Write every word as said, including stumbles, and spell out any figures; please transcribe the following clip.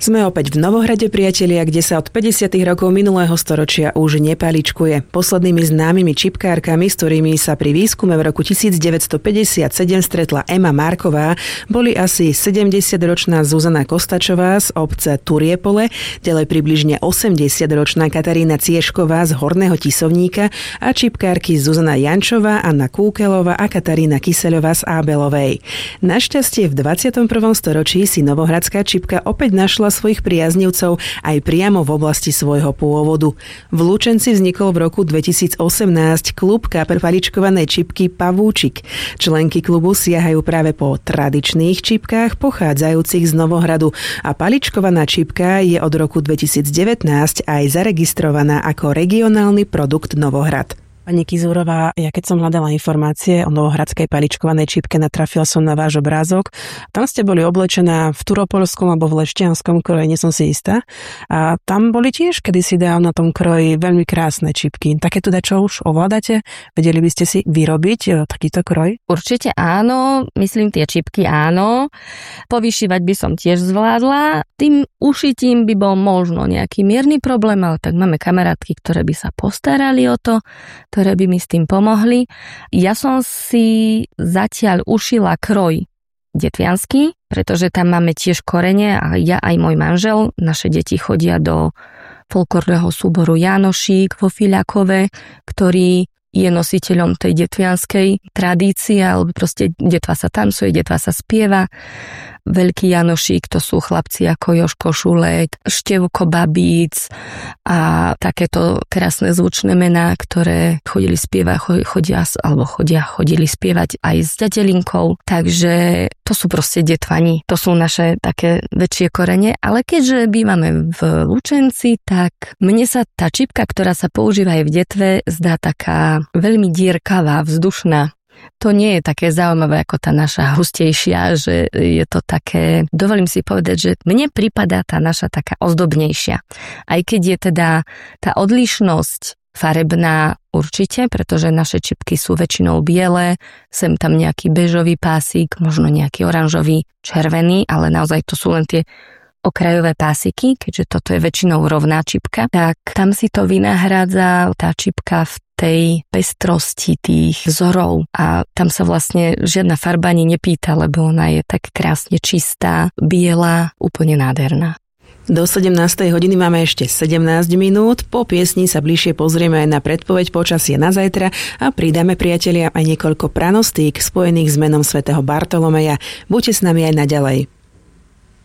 Sme opäť v Novohrade, priatelia, kde sa od päťdesiatych rokov minulého storočia už nepaličkuje. Poslednými známymi čipkárkami, s ktorými sa pri výskume v roku devätnásťstopäťdesiatsedem stretla Ema Marková, boli asi sedemdesiatročná Zuzana Kostačová z obce Turiepole, ďalej približne osemdesiatročná Katarína Ciešková z Horného Tisovníka a čipkárky Zuzana Jančová, Anna Kúkelová a Katarína Kyseľová z Ábelovej. Našťastie v dvadsiatom prvom storočí si novohradská čipka opäť našla svojich priaznivcov aj priamo v oblasti svojho pôvodu. V Lučenci vznikol v roku dvetisícosemnásť klub paličkovanej čipky Pavúčik. Členky klubu siahajú práve po tradičných čipkách pochádzajúcich z Novohradu a paličkovaná čipka je od roku dvetisícdevätnásť aj zaregistrovaná ako regionálny produkt Novohrad. Pani Kizúrová, ja keď som hľadala informácie o novohradskej paličkovanej čipke, natrafila som na váš obrázok. Tam ste boli oblečená v turopolskom alebo v lešťanskom kroji, nie som si istá. A tam boli tiež kedysi dávno na tom kroji veľmi krásne čipky. Takéto dačo už ovládate? Vedeli by ste si vyrobiť takýto kroj? Určite áno, myslím tie čipky áno. Povyšívať by som tiež zvládla. Tým ušitím by bol možno nejaký mierny problém, ale tak máme kamarátky, ktoré by sa postarali o to, ktoré by mi s tým pomohli. Ja som si zatiaľ ušila kroj detviansky, pretože tam máme tiež korene a ja aj môj manžel, naše deti chodia do folklórneho súboru Jánošík vo Fiľakove, ktorý je nositeľom tej detvianskej tradície, alebo proste detva sa tancuje, detva sa spieva. Veľký Janošík, to sú chlapci ako Jožko Šulek, Števko Babíc a takéto krásne zvučné mená, ktoré chodili spievať, chodia, alebo chodia, chodili spievať aj s ďatelinkou. Takže to sú proste detvani, to sú naše také väčšie korene, ale keďže bývame v Lučenci, tak mne sa tá čipka, ktorá sa používa aj v detve, zdá taká veľmi dierkavá, vzdušná. To nie je také zaujímavé ako tá naša hustejšia, že je to také, dovolím si povedať, že mne pripadá tá naša taká ozdobnejšia. Aj keď je teda tá odlišnosť farebná určite, pretože naše čipky sú väčšinou biele, sem tam nejaký bežový pásik, možno nejaký oranžový, červený, ale naozaj to sú len tie okrajové pásiky, keďže toto je väčšinou rovná čipka, tak tam si to vynahrádza tá čipka v tej pestrosti tých vzorov a tam sa vlastne žiadna farba ani nepýta, lebo ona je tak krásne čistá, biela, úplne nádherná. Do sedemnástej hodiny máme ešte sedemnásť minút, po piesni sa bližšie pozrieme aj na predpoveď počasia na zajtra a pridáme, priatelia, aj niekoľko pranostík spojených s menom svätého Bartolomeja. Buďte s nami aj naďalej.